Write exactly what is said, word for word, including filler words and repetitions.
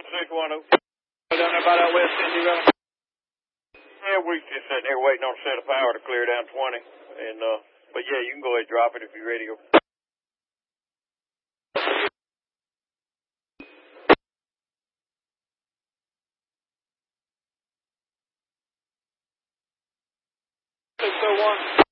six one oh. Down there by that West Indy Road. Yeah, we just sitting here waiting on a set of power to clear down twenty. And, uh, but yeah, you can go ahead and drop it if you're ready to go. six oh one.